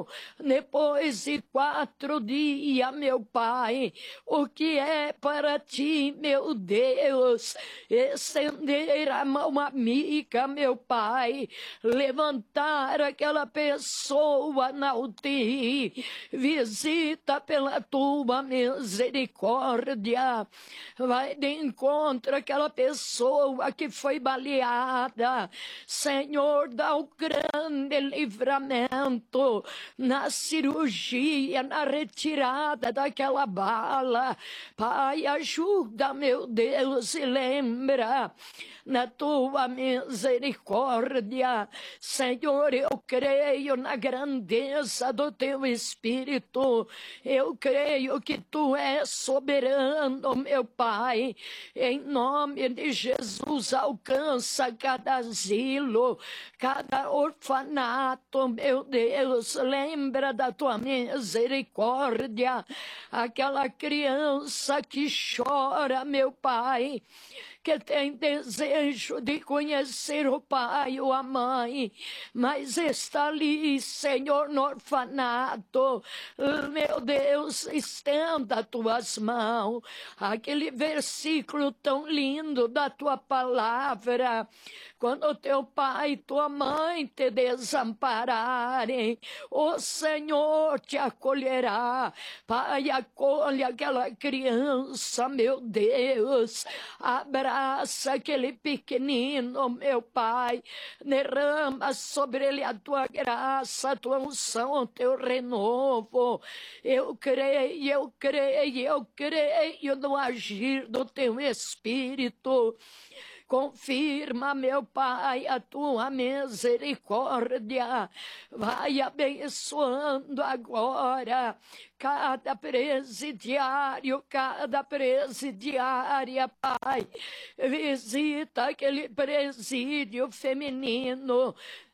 depois de 4 dias, meu Pai. O que é para ti, meu Deus? Estender a mão amiga, meu Pai, levantar aquela pessoa na UTI, visita pela tua misericórdia, vai de encontro àquela pessoa que foi baleada, Senhor, dá o grande livramento na cirurgia, na retirada daquela bala, Pai, ajuda, meu Deus, e lembra na tua misericórdia, Senhor, eu creio na grandeza do teu Espírito, eu creio que tu és soberano, meu Pai, em nome de Jesus, alcança cada asilo, cada orfanato, meu Deus, lembra da tua misericórdia, aquela criança que chora, meu Pai, que tem desejo de conhecer o pai ou a mãe, mas está ali, Senhor, no orfanato. Meu Deus, estenda as tuas mãos. Aquele versículo tão lindo da tua palavra, quando teu pai e tua mãe te desampararem, o Senhor te acolherá. Pai, acolhe aquela criança, meu Deus, abraça aquele pequenino, meu Pai, derrama sobre ele a tua graça, a tua unção, o teu renovo. Eu creio no agir do teu Espírito. Confirma, meu Pai, a tua misericórdia. Vai abençoando agora cada presidiário, cada presidiária, Pai. Visita aquele presídio feminino.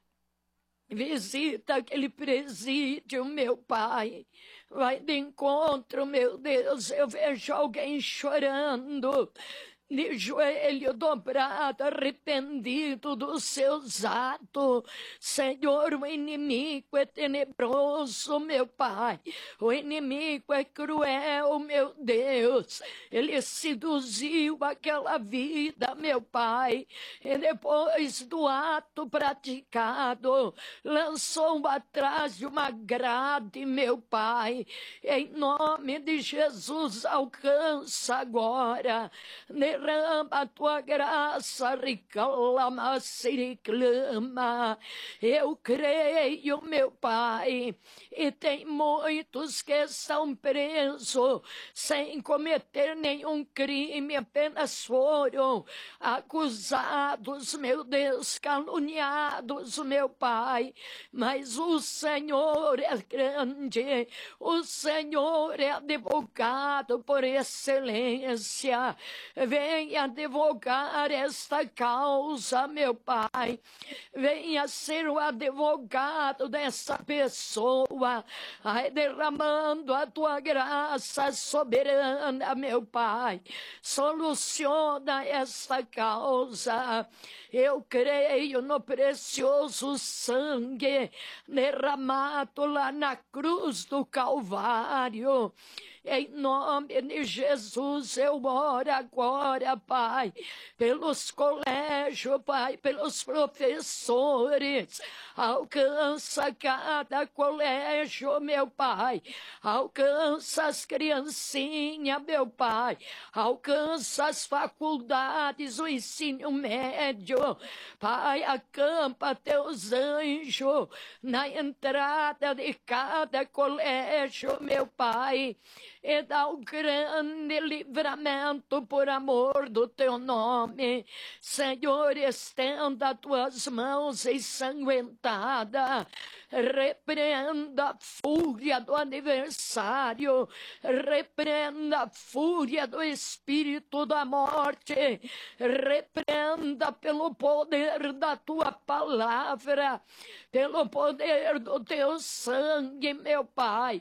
Visita aquele presídio, meu Pai. Vai de encontro, meu Deus. Eu vejo alguém chorando, de joelho dobrado, arrependido dos seus atos. Senhor, o inimigo é tenebroso, meu Pai. O inimigo é cruel, meu Deus. Ele seduziu aquela vida, meu Pai, e depois do ato praticado, lançou atrás de uma grade, meu Pai. Em nome de Jesus, alcança agora, derrama a tua graça, reclama, se reclama. Eu creio, meu Pai, e tem muitos que estão presos sem cometer nenhum crime, apenas foram acusados, meu Deus, caluniados, meu Pai. Mas o Senhor é grande, o Senhor é advogado por excelência. Venha advogar esta causa, meu Pai. Venha ser o advogado dessa pessoa, ai, derramando a tua graça soberana, meu Pai. Soluciona esta causa. Eu creio no precioso sangue derramado lá na cruz do Calvário. Em nome de Jesus, eu oro agora, Pai, pelos colégios, Pai, pelos professores. Alcança cada colégio, meu Pai. Alcança as criancinhas, meu Pai. Alcança as faculdades, o ensino médio. Pai, acampa teus anjos na entrada de cada colégio, meu Pai, e dá o grande livramento por amor do teu nome. Senhor, estenda tuas mãos ensanguentadas, repreenda a fúria do adversário, repreenda a fúria do espírito da morte, repreenda pelo poder da tua palavra, pelo poder do teu sangue, meu Pai.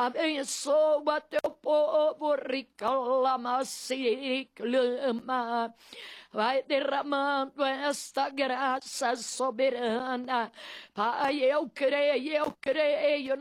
Abençoa teu povo, reclama, se clama. Vai derramando esta graça soberana. Pai, eu creio